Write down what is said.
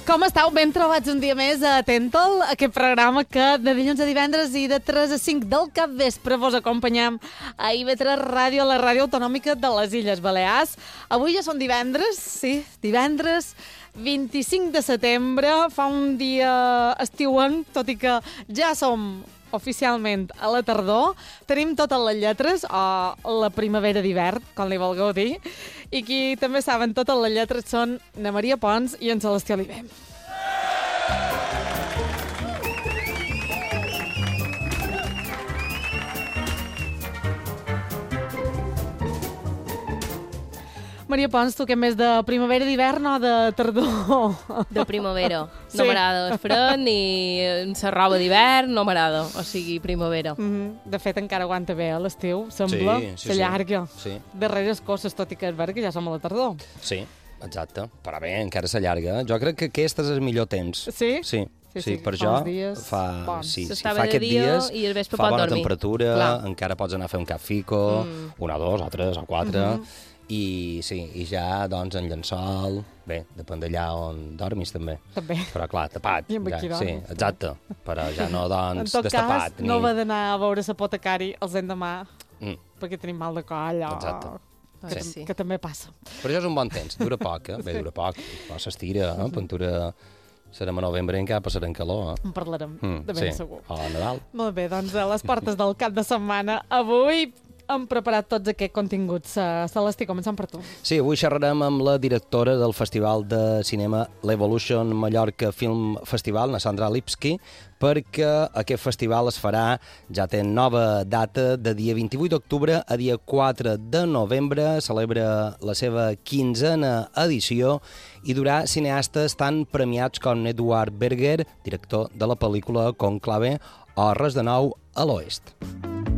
Com estàu? Ben trobats un dia més a Atental, aquest programa que de dilluns a divendres i de 3 a 5 del capvespre vos acompanyam a IB3 Ràdio, la ràdio autonòmica de les Illes Balears. Avui ja són divendres, sí, divendres 25 de setembre, fa un dia estiuenc, tot i que ja som oficialment a la tardor. Tenim totes les lletres, o la primavera d'hivern, com li vulgueu dir, i qui també saben totes les lletres són na Maria Pons i en Celestí Oliver. Maria Pons, tu què més de primavera d'hivern o de tardor? De primavera. Sí. No m'agrada el fred ni la roba d'hivern, no m'agrada. O sigui, primavera. De fet, encara aguanta bé a l'estiu, sembla. Sí. S'allarga. Sí. Darreres coses, tot i que és vera que ja som a la tardor. Sí, exacte. Però bé, encara s'allarga. Jo crec que aquest és el millor temps. Sí? Sí, Sí, per fa jo uns dies fa... bons. Sí, S'estava fa de aquests dia dies, i al vespre fa pot bona dormir. temperatura, Clar. encara pots anar a fer un caffico, una, dos, o tres, o quatre, i sí, i ja, doncs, en llençol, bé, depèn d'allà on dormis, també. També. Però, clar, tapat. I amb Ja, qui sí, dorms. exacte. Però ja no, En doncs, tot cas, destapat. no va d'anar a veure l'apotecari els endemà Mm, perquè tenim mal de coll o... Exacte. Que, Sí. que també passa. Però això és un bon temps, dura poc, Bé, dura poc, però s'estira, Pintura... Serem a novembre i encara passarem calor, En parlarem, de ben segur. O a Nadal. Molt bé, doncs a les portes del cap de setmana. Avui hem preparat tots aquests continguts. Celestí, començant per tu. Sí, avui xerrarem amb la directora del Festival de Cinema l'Evolution Mallorca Film Festival, na Sandra Lipski, perquè aquest festival es farà, ja té nova data, de dia 28 d'octubre a dia 4 de novembre, celebra la seva 15a edició i durà cineastes tan premiats com Edward Berger, director de la pel·lícula Conclave, o Res de nou a l'Oest.